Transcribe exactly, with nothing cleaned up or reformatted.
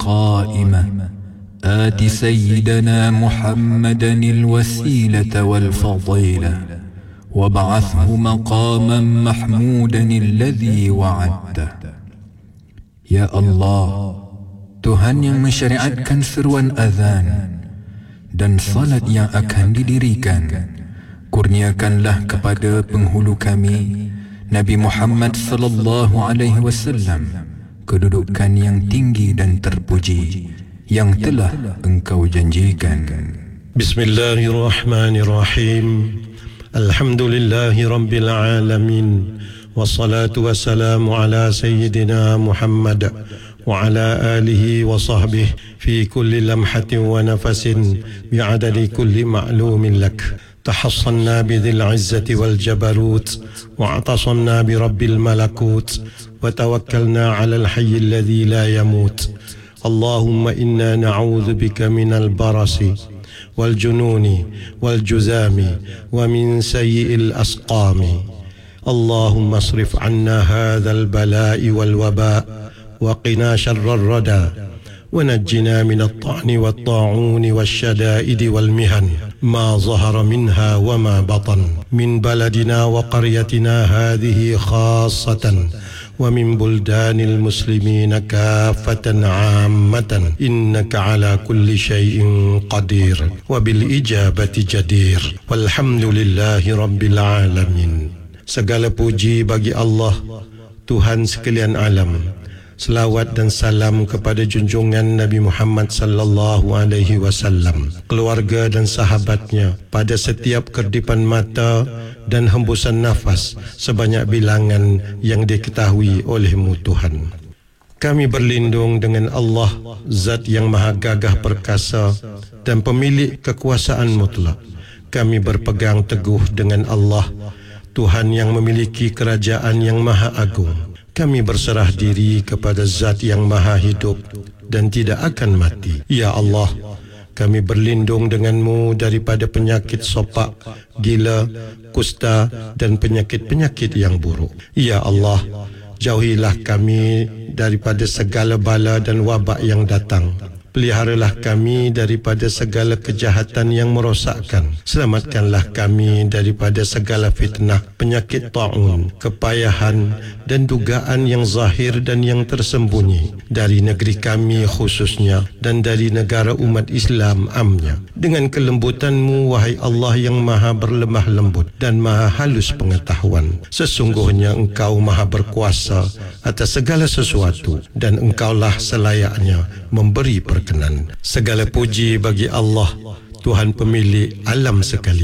قائمة آت سيدنا محمدا الوسيلة والفضيلة وابعثه مقاما محمودا الذي وعدته. Ya Allah, Tuhan yang mensyariatkan seruan azan dan salat yang akan didirikan, kurniakanlah kepada penghulu kami Nabi Muhammad sallallahu alaihi wasallam kedudukan yang tinggi dan terpuji yang telah Engkau janjikan. Bismillahirrahmanirrahim. Alhamdulillahi rabbil alamin. Wassalatu wassalamu ala sayyidina Muhammad wa ala alihi wa sahbihi fi kulli lamhatin wa nafasin bi'adadi kulli ma'lumin lak. تحصنا بذي العزة والجبروت واعتصمنا برب الملكوت وتوكلنا على الحي الذي لا يموت. اللهم إنا نعوذ بك من البرص والجنون والجذام ومن سيء الأسقام. اللهم اصرف عنا هذا البلاء والوباء وقنا شر الردى ونجنا من الطعن والطاعون والشدائد والمهن ما ظهر منها وما بطن من بلدنا وقريتنا هذه خاصة ومن بلدان المسلمين كافة عامة إنك على كل شيء قدير وبالإجابة جدير والحمد لله رب العالمين. Segala puji bagi Allah, Tuhan sekalian alam. Selawat dan salam kepada junjungan Nabi Muhammad sallallahu alaihi wasallam, keluarga dan sahabatnya pada setiap kerdipan mata dan hembusan nafas sebanyak bilangan yang diketahui oleh-Mu Tuhan. Kami berlindung dengan Allah, Zat yang maha gagah perkasa dan pemilik kekuasaan mutlak. Kami berpegang teguh dengan Allah, Tuhan yang memiliki kerajaan yang maha agung. Kami berserah diri kepada Zat yang maha hidup dan tidak akan mati. Ya Allah, kami berlindung dengan-Mu daripada penyakit sopak, gila, kusta dan penyakit-penyakit yang buruk. Ya Allah, jauhilah kami daripada segala bala dan wabak yang datang. Peliharalah kami daripada segala kejahatan yang merosakkan. Selamatkanlah kami daripada segala fitnah, penyakit ta'un, kepayahan dan dugaan yang zahir dan yang tersembunyi dari negeri kami khususnya dan dari negara umat Islam amnya. Dengan kelembutan-Mu, wahai Allah yang maha berlemah lembut dan maha halus pengetahuan, sesungguhnya Engkau maha berkuasa atas segala sesuatu dan Engkaulah selayaknya memberi perkenan. Segala puji bagi Allah, Tuhan pemilik alam sekalian.